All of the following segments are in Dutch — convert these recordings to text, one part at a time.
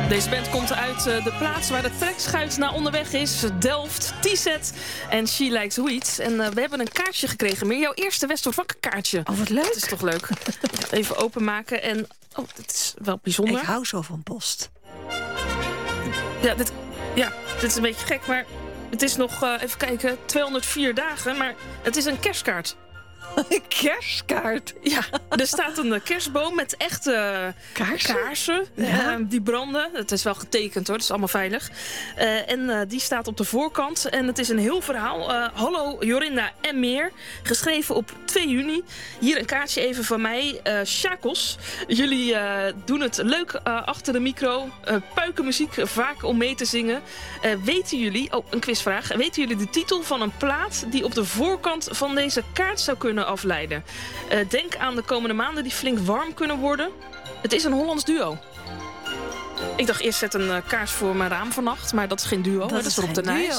Deze band komt uit de plaats waar de trekschuit naar onderweg is. Delft, T-Set en She Likes Weed. En we hebben een kaartje gekregen. Meer jouw eerste Westwoord kaartje. Oh, wat leuk. Dat is toch leuk. Even openmaken en... Oh, dit is wel bijzonder. Ik hou zo van post. Ja, dit is een beetje gek, maar het is nog, even kijken, 204 dagen. Maar het is een kerstkaart. Een kerstkaart? Ja, er staat een kerstboom met echte kaarsen die branden. Het is wel getekend hoor, het is allemaal veilig. En die staat op de voorkant. En het is een heel verhaal. Hallo Jorinda en meer. Geschreven op 2 juni. Hier een kaartje even van mij. Shakos. Jullie doen het leuk achter de micro. Puikenmuziek, vaak om mee te zingen. Weten jullie, een quizvraag. Weten jullie de titel van een plaat die op de voorkant van deze kaart zou kunnen afleiden? Denk aan de komende maanden die flink warm kunnen worden. Het is een Hollands duo. Ik dacht eerst zet een kaars voor mijn raam vannacht, maar dat is geen duo. Dat is Rob de Nijs.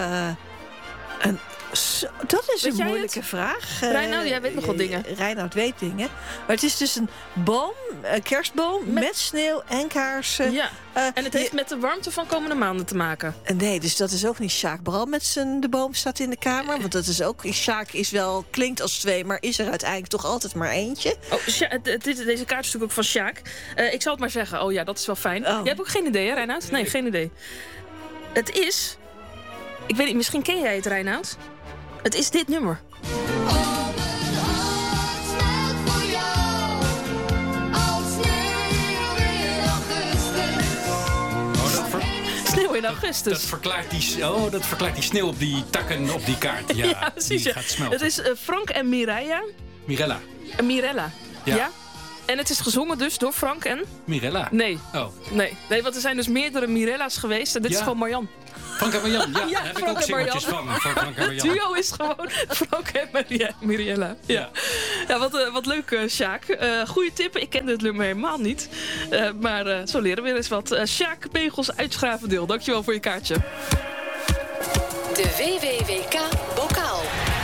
Dat is weet een moeilijke vraag. Reinoud, jij weet nog wat dingen. Reinoud weet dingen. Maar het is dus een boom, een kerstboom met sneeuw en kaarsen. Ja. En het heeft met de warmte van komende maanden te maken. Nee, dus dat is ook niet Sjaak Bral met de boom staat in de kamer. Want dat is ook... Sjaak is wel, klinkt als 2, maar is er uiteindelijk toch altijd maar eentje. Oh, deze kaart is natuurlijk ook van Sjaak. Ik zal het maar zeggen. Oh ja, dat is wel fijn. Oh. Jij hebt ook geen idee, hè, Reinoud? Nee, geen idee. Het is... Ik weet niet, misschien ken jij het, Reinoud? Het is dit nummer. Sneeuw in augustus. Dat verklaart die sneeuw op die takken op die kaart. Ja, ja precies. Die gaat smelten. Het is Frank en Mireia. Mirella. Ja. En het is gezongen dus door Frank en... Mirella? Nee. Oh. Nee, want er zijn dus meerdere Mirella's geweest. En dit is gewoon Marjan. Frank en Marjan, ja. Ja, daar heb ik ook singeltjes van Frank en Marjan. Het duo is gewoon Frank en Mirella. Ja, wat leuk, Sjaak. Goeie tip, ik kende het nummer helemaal niet. Maar zo leren we weer eens wat. Sjaak Pegels uit Schavendeel, dankjewel voor je kaartje. De WWWK Bokaal.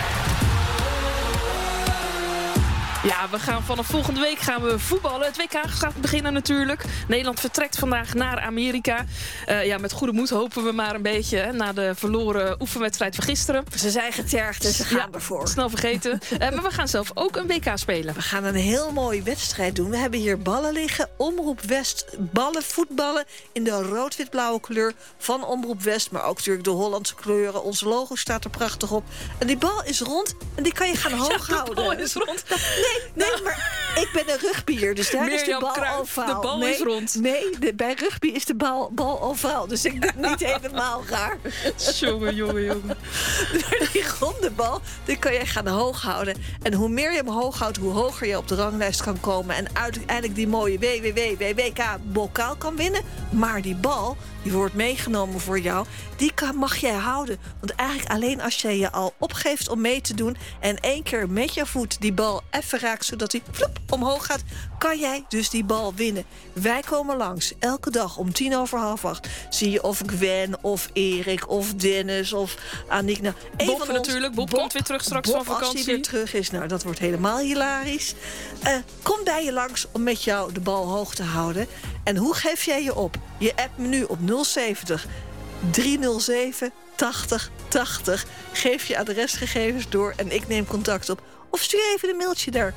Ja, we gaan vanaf volgende week voetballen. Het WK gaat beginnen natuurlijk. Nederland vertrekt vandaag naar Amerika. Met goede moed hopen we maar een beetje. Na de verloren oefenwedstrijd van gisteren. Ze zijn getergd en ze gaan ervoor. Snel vergeten. Maar we gaan zelf ook een WK spelen. We gaan een heel mooie wedstrijd doen. We hebben hier ballen liggen. Omroep West ballen, voetballen in de rood-wit-blauwe kleur van Omroep West. Maar ook natuurlijk de Hollandse kleuren. Ons logo staat er prachtig op. En die bal is rond en die kan je gaan hoog houden. De bal is rond. Nee, maar ik ben een rugbyer, dus daar is de bal ovaal. De bal is rond. Nee, bij rugby is de bal ovaal. Dus ik doe het niet helemaal raar. Jongen. Die ronde bal, die kan je gaan hoog houden. En hoe meer je hem hoog houdt, hoe hoger je op de ranglijst kan komen. En uiteindelijk die mooie WWW-WK-bokaal kan winnen. Maar die bal, die wordt meegenomen voor jou. Die mag jij houden. Want eigenlijk alleen als jij je al opgeeft om mee te doen... en 1 keer met je voet die bal even raakt... zodat hij omhoog gaat, kan jij dus die bal winnen. Wij komen langs, elke dag om 7:50. Zie je of Gwen, of Erik, of Dennis, of Aniek. Nou, Bob natuurlijk. Bob komt weer terug straks van vakantie. Als hij weer terug is, nou, dat wordt helemaal hilarisch. Kom bij je langs om met jou de bal hoog te houden. En hoe geef jij je op? Je appt me nu op 070 307 80 80. Geef je adresgegevens door en ik neem contact op. Of stuur even een mailtje naar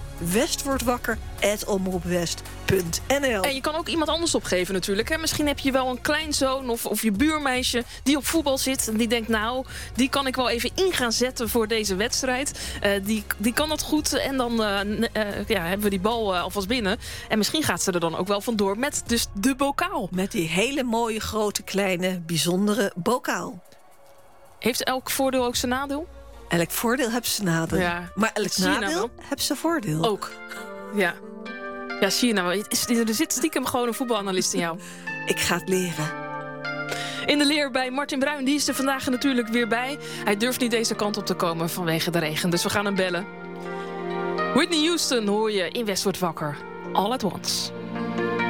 westwordwakker@omroepwest.nl. En je kan ook iemand anders opgeven natuurlijk. Hè? Misschien heb je wel een kleinzoon of je buurmeisje die op voetbal zit. En die denkt, nou, die kan ik wel even in gaan zetten voor deze wedstrijd. Die kan dat goed. En dan hebben we die bal alvast binnen. En misschien gaat ze er dan ook wel vandoor met dus de bokaal. Met die hele mooie, grote, kleine, bijzondere bokaal. Heeft elk voordeel ook zijn nadeel? Elk voordeel heeft zijn nadeel. Ja. Maar elk nadeel heeft zijn voordeel. Ook. Ja. Ja, zie je nou wel. Er zit stiekem gewoon een voetbalanalist in jou. Ik ga het leren. In de leer bij Martin Bruin. Die is er vandaag natuurlijk weer bij. Hij durft niet deze kant op te komen vanwege de regen. Dus we gaan hem bellen. Whitney Houston hoor je in Westwoord Wakker. All at Once.